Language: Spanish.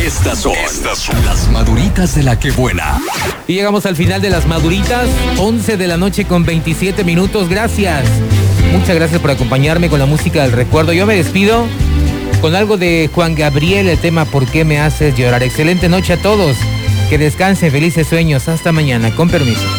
Estas son las maduritas de la que buena. Y llegamos al final de las maduritas, 11 de la noche con 27 minutos. Gracias. Muchas gracias por acompañarme con la música del recuerdo. Yo me despido con algo de Juan Gabriel, el tema ¿Por qué me haces llorar? Excelente noche a todos. Que descansen, felices sueños. Hasta mañana. Con permiso.